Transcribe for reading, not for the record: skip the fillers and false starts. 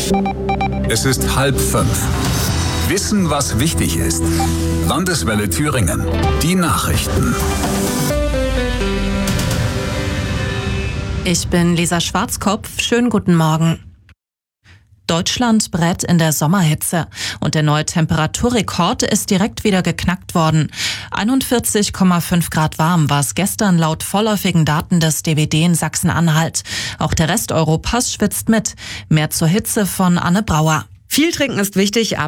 Es ist 4:30. Wissen, was wichtig ist. Landeswelle Thüringen. Die Nachrichten. Ich bin Lisa Schwarzkopf. Schönen guten Morgen. Deutschland brät in der Sommerhitze und der neue Temperaturrekord ist direkt wieder geknackt worden. 41,5 Grad warm war es gestern laut vorläufigen Daten des DWD in Sachsen-Anhalt. Auch der Rest Europas schwitzt mit. Mehr zur Hitze von Anne Brauer. Viel trinken ist wichtig,